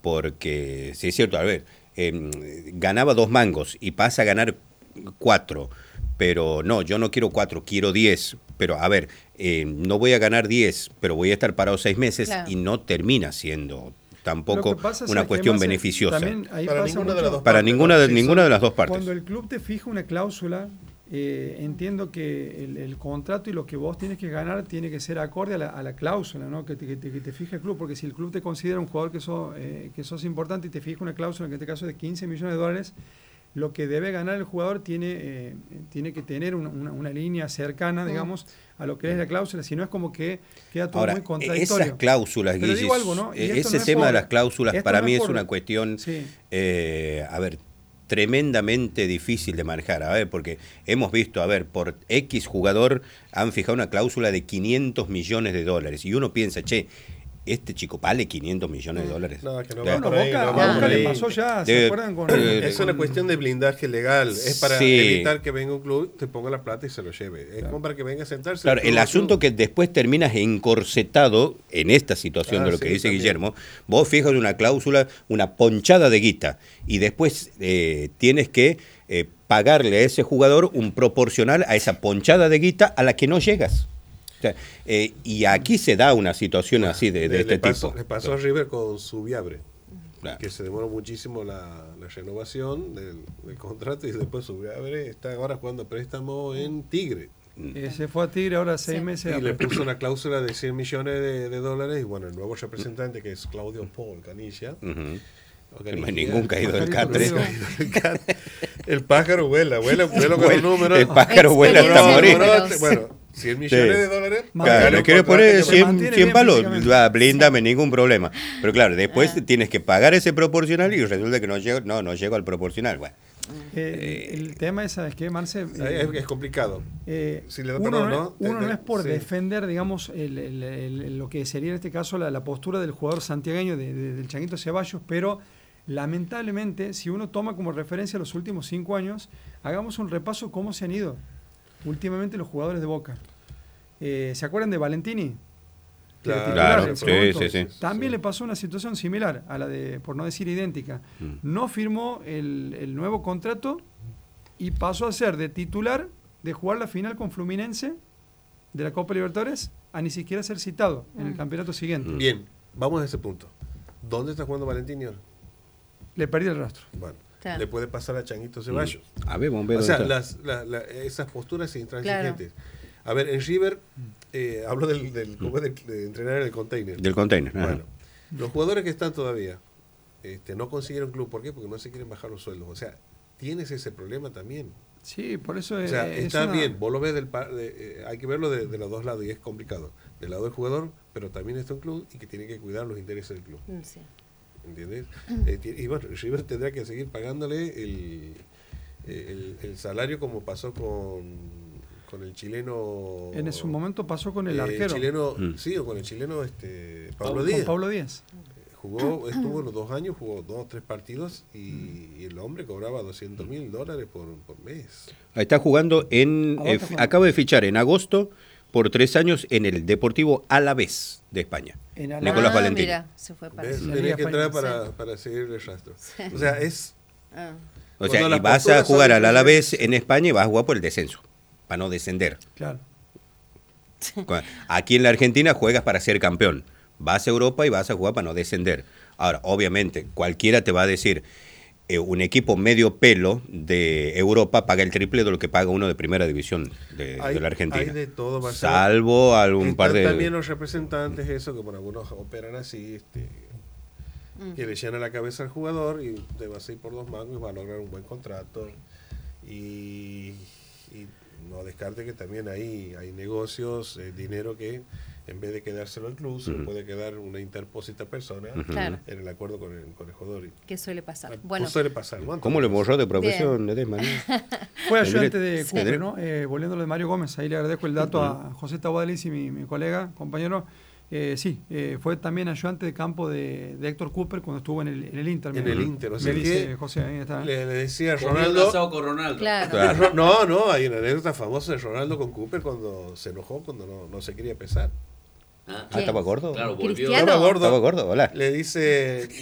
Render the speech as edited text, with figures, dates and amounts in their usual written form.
porque, sí es cierto, a ver, ganaba 2 mangos y pasa a ganar 4, pero no, yo no quiero 4, quiero 10, pero a ver, no voy a ganar 10, pero voy a estar parado 6 meses Claro. y no termina siendo tampoco pasa es una que cuestión además, beneficiosa. Para ninguna de las dos Para partes, ninguna de las dos partes. Cuando el club te fija una cláusula, entiendo que el contrato y lo que vos tienes que ganar tiene que ser acorde a la cláusula, ¿no? que te fija el club, porque si el club te considera un jugador que sos importante y te fija una cláusula, en este caso de 15 millones de dólares, lo que debe ganar el jugador tiene que tener una línea cercana, digamos, a lo que es la cláusula, si no es como que queda todo Ahora, muy contradictorio. esas cláusulas, Pero Guille, digo algo, ¿no? Y esto ese no es tema por- de las cláusulas esto para no mí es es por- una cuestión, Sí. a ver, tremendamente difícil de manejar, a ver, porque hemos visto, a ver, por X jugador han fijado una cláusula de 500 millones de dólares, y uno piensa, che, este chico vale 500 millones de dólares. No, que no Ya. va Bueno, por ahí, Boca, no a va Boca por le ahí. pasó ya, ¿se De- acuerdan? Con, Es una cuestión de blindaje legal. Es para Sí. evitar que venga un club, te ponga la plata y se lo lleve. Es como para que venga a sentarse. Claro, el asunto que después terminas encorsetado en esta situación de lo que sí, dice también. Guillermo, vos fijas una cláusula, una ponchada de guita, y después tienes que pagarle a ese jugador un proporcional a esa ponchada de guita a la que no llegas. O sea, y aquí se da una situación así de este tipo. Le pasó a River con Subiabre, Claro. que se demoró muchísimo la renovación del contrato y después Subiabre está ahora jugando préstamo en Tigre. se fue a Tigre ahora 6 Sí. meses. Y le puso una cláusula de 100 millones de dólares y bueno, el nuevo representante que es Claudio Paul Canilla. Ujú. o No Canilla, hay ningún caído del Pajarito catre. caído. El pájaro vuela con los números. El pájaro vuela hasta Experiencia morir. números. Bueno, 100 millones Sí. de dólares. Claro, Claro, le quiere contrato poner que- 100, mantiene 100 bien palos, físicamente. blíndame, ningún problema. Pero claro, después tienes que pagar ese proporcional y resulta que no llego al proporcional. Bueno, El tema es, ¿sabes qué, Marce? Es complicado. Si le da uno perdón, no, ¿no? uno no es por Sí. defender, digamos, lo que sería en este caso la postura del jugador santiagueño del Changuito Ceballos, pero lamentablemente, si uno toma como referencia los últimos 5 años, hagamos un repaso cómo se han ido últimamente los jugadores de Boca. ¿Se acuerdan de Valentini? Que era Claro, titular en su sí, momento. sí. También le pasó una situación similar a la de, por no decir idéntica. No firmó el nuevo contrato y pasó a ser de titular, de jugar la final con Fluminense de la Copa Libertadores, a ni siquiera ser citado en el campeonato siguiente. Bien, vamos a ese punto. ¿Dónde está jugando Valentini ahora? Le perdí el rastro. Bueno, Claro. le puede pasar a Changuito Ceballos. a ver, bombero. O sea, ¿dónde está? esas posturas intransigentes. A ver, en River, hablo ¿cómo es? De entrenar en el container. Del container. ajá. Bueno, los jugadores que están todavía no consiguieron club. ¿Por qué? Porque no se quieren bajar los sueldos. O sea, tienes ese problema también. Sí, por eso O sea, es está una- bien, vos lo ves hay que verlo de los dos lados y es complicado. Del lado del jugador, pero también está un club y que tiene que cuidar los intereses del club. Sí. ¿Entiendes? Y bueno, River tendrá que seguir pagándole el salario como pasó con el chileno. En su momento pasó con el arquero, Chileno, Mm. sí, o con el chileno Pablo con Díaz. Pablo Díaz. Estuvo los 2 años, jugó 2 o 3 partidos y el hombre cobraba $200.000 por mes. Ahí está jugando ¿A dónde está jugando? acaba de fichar en agosto por 3 años en el Deportivo Alavés de España. En Alavés. Nicolás Valentini. Mira, se fue para ¿Ves? La Tenés Liga que entrar Española. para seguir el rastro. O sea, es... Ah, O sea, Cuando y las vas a posturas jugar son al Alavés diferentes. en España y vas a jugar por el descenso, para no descender. Claro. Aquí en la Argentina juegas para ser campeón. Vas a Europa y vas a jugar para no descender. Ahora, obviamente, cualquiera te va a decir, un equipo medio pelo de Europa paga el triple de lo que paga uno de primera división de la Argentina. Hay de todo, Marcelo. Salvo algún Están par de... también los representantes, eso, que bueno, algunos operan así, que le llenan la cabeza al jugador y te vas a ir por 2 mangos y va a lograr un buen contrato. Y no descarte que también hay negocios, dinero que en vez de quedárselo al club, se lo puede quedar una interpósita persona Claro. en el acuerdo con el jugador. que suele pasar. Pues Bueno, suele pasar, ¿no? ¿Cómo le borró de profesión, Ledesma? Fue Sí. ayudante de Sí. Cooper, ¿no? Volviendo a lo de Mario Gómez, ahí le agradezco el dato a José Taboadelici, mi colega, compañero. Fue también ayudante de campo de Héctor Cooper cuando estuvo en el Inter. En el Inter, o sea me dice que José, ahí está. Le decía a Comió un Ronaldo. asado con Ronaldo. claro. No, hay una anécdota famosa de Ronaldo con Cooper cuando se enojó, cuando no se quería pesar. Ah, Ah, ¿estaba gordo? claro, volvió. Cristiano. Estaba gordo. Estaba gordo, hola. Le dice,